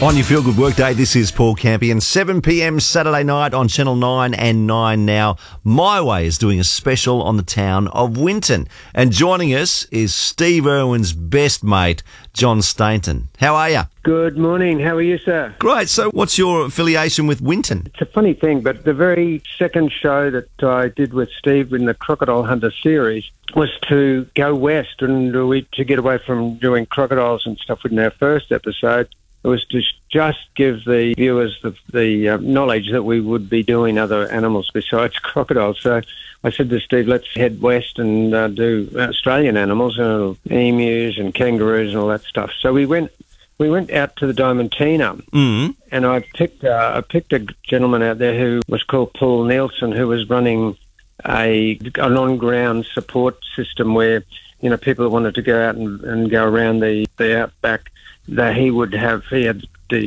On your Feel Good Workday, this is Paul Campion. 7 p.m. Saturday night on Channel 9 and 9 Now. My Way is doing a special on the town of Winton. And joining us is Steve Irwin's best mate, John Stainton. How are you? Good morning. How are you, sir? Great. So what's your affiliation with Winton? It's a funny thing, but the very second show that I did with Steve in the Crocodile Hunter series was to go west and to get away from doing crocodiles and stuff in our first episode. It was to just give the viewers the knowledge that we would be doing other animals besides crocodiles. So I said to Steve, let's head west and do Australian animals, emus and kangaroos and all that stuff. So we went out to the Diamantina, and I picked a gentleman out there who was called Paul Nielsen, who was running an on-ground support system where, you know, people wanted to go out and go around the outback. That he had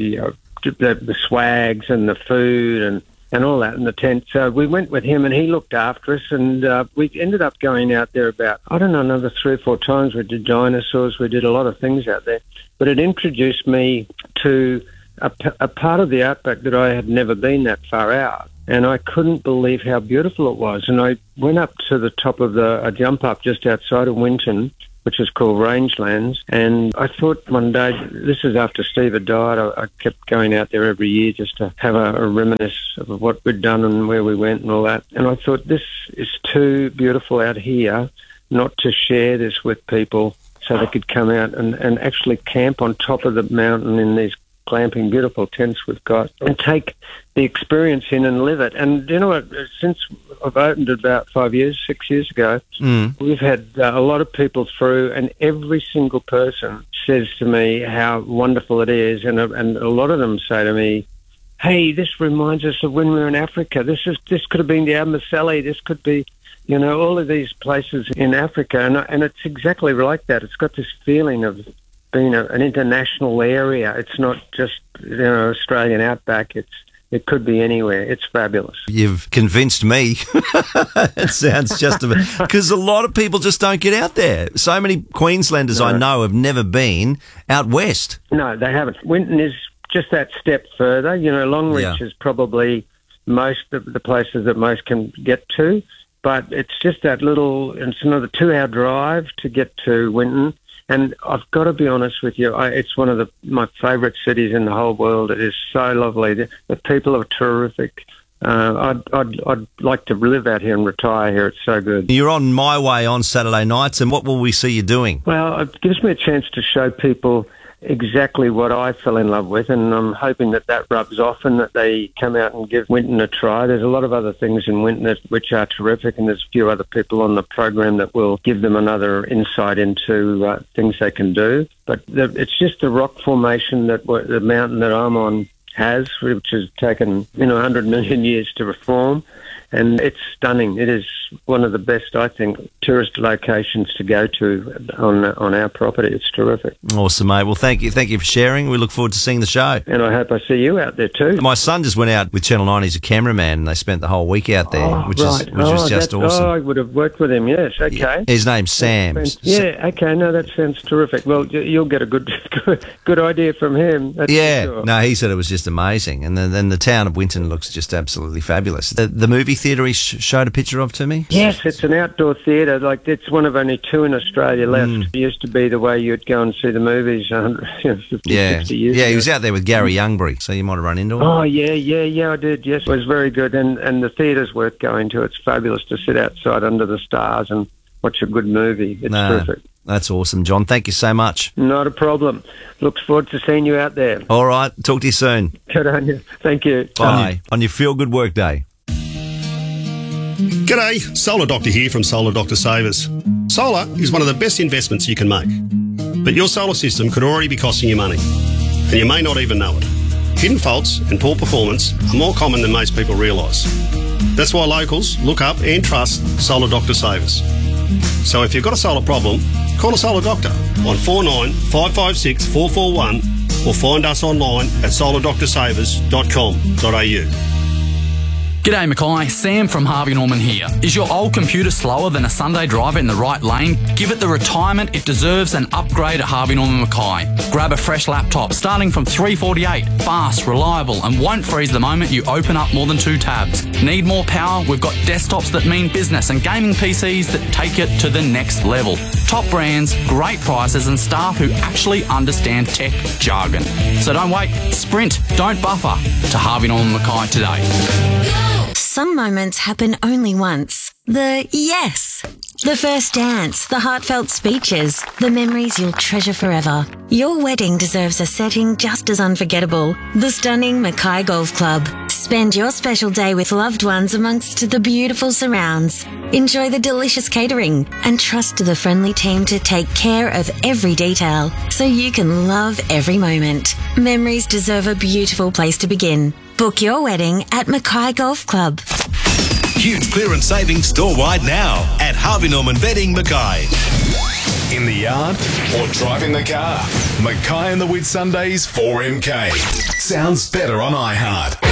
the swags and the food and all that in the tent. So we went with him and he looked after us, and we ended up going out there about, another 3 or 4 times. We did dinosaurs, we did a lot of things out there. But it introduced me to a part of the outback that I had never been that far out. And I couldn't believe how beautiful it was. And I went up to the top of a jump up just outside of Winton, which is called Rangelands. And I thought one day, this is after Steve had died, I kept going out there every year just to have a reminisce of what we'd done and where we went and all that. And I thought, this is too beautiful out here not to share this with people so they could come out and actually camp on top of the mountain in these glamping, beautiful tents we've got, and take the experience in and live it. And you know what, since I've opened it about 6 years ago, we've had a lot of people through, and every single person says to me how wonderful it is, and a lot of them say to me, hey, this reminds us of when we were in Africa. This could have been the Amboseli, this could be, you know, all of these places in Africa, and it's exactly like that. It's got this feeling of being an international area. It's not just, you know, Australian outback. It could be anywhere. It's fabulous. You've convinced me. It sounds just a bit, because a lot of people just don't get out there. So many Queenslanders I know have never been out west. No, they haven't. Winton is just that step further. You know, Longreach is probably most of the places that most can get to, but it's just that it's another 2-hour drive to get to Winton. And I've got to be honest with you, it's one of my favourite cities in the whole world. It is so lovely. The people are terrific. I'd like to live out here and retire here. It's so good. You're on My Way on Saturday nights, and what will we see you doing? Well, it gives me a chance to show people exactly what I fell in love with, and I'm hoping that rubs off and that they come out and give Winton a try. There's a lot of other things in Winton which are terrific, and there's a few other people on the program that will give them another insight into things they can do. But it's just the rock formation that the mountain that I'm on has, which has taken 100 million years to reform. And it's stunning. It is one of the best, I think, tourist locations to go to on our property. It's terrific. Awesome, mate. Well, thank you for sharing. We look forward to seeing the show. And I hope I see you out there too. My son just went out with Channel 9. He's a cameraman, and they spent the whole week out there, which was just awesome. Oh, I would have worked with him, yes. Okay. Yeah. His name's Sam. Yeah, okay. No, that sounds terrific. Well, you'll get a good idea from him. That's for sure. No, he said it was just amazing. And then the town of Winton looks just absolutely fabulous. The movie theatre he showed a picture of to me? Yes, it's an outdoor theatre. Like, it's one of only 2 in Australia left. It used to be the way you'd go and see the movies 50, 60 years ago. Yeah, he was out there with Gary Youngbury, so you might have run into him. Oh, yeah, I did, yes. It was very good, and the theatre's worth going to. It's fabulous to sit outside under the stars and watch a good movie. It's terrific. That's awesome, John. Thank you so much. Not a problem. Looks forward to seeing you out there. All right, talk to you soon. Good on you. Thank you. Bye. On your Feel Good Work Day. G'day, Solar Doctor here from Solar Doctor Savers. Solar is one of the best investments you can make. But your solar system could already be costing you money, and you may not even know it. Hidden faults and poor performance are more common than most people realise. That's why locals look up and trust Solar Doctor Savers. So if you've got a solar problem, call a Solar Doctor on 49 556 441 or find us online at solardoctorsavers.com.au. G'day Mackay, Sam from Harvey Norman here. Is your old computer slower than a Sunday driver in the right lane? Give it the retirement it deserves and upgrade at Harvey Norman Mackay. Grab a fresh laptop starting from $348, fast, reliable and won't freeze the moment you open up more than 2 tabs. Need more power? We've got desktops that mean business and gaming PCs that take it to the next level. Top brands, great prices and staff who actually understand tech jargon. So don't wait, sprint, don't buffer to Harvey Norman Mackay today. Some moments happen only once. The yes. The first dance, the heartfelt speeches, the memories you'll treasure forever. Your wedding deserves a setting just as unforgettable. The stunning Mackay Golf Club. Spend your special day with loved ones amongst the beautiful surrounds. Enjoy the delicious catering and trust the friendly team to take care of every detail so you can love every moment. Memories deserve a beautiful place to begin. Book your wedding at Mackay Golf Club. Huge clearance savings store-wide now at Harvey Norman Bedding Mackay. In the yard or driving the car, Mackay and the Whitsundays 4MK. Sounds better on iHeart.